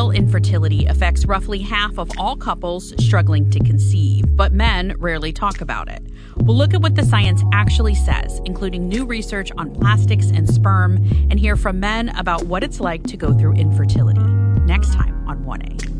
Male infertility affects roughly half of all couples struggling to conceive, but men rarely talk about it. We'll look at what the science actually says, including new research on plastics and sperm, and hear from men about what it's like to go through infertility. Next time on 1A.